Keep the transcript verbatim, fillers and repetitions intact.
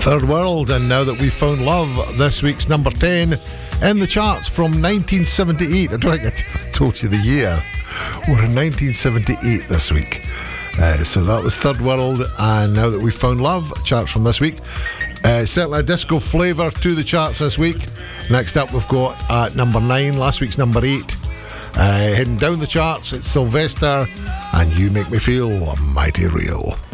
Third World, and Now That We've Found Love, this week's number ten in the charts from nineteen seventy-eight. I don't think I told you the year. We're in nineteen seventy-eight this week. Uh, so that was Third World and Now That We've Found Love, charts from this week. Uh, certainly a disco flavour to the charts this week. Next up we've got at number nine, last week's number eight. Uh, heading down the charts, it's Sylvester and You Make Me Feel Mighty Real.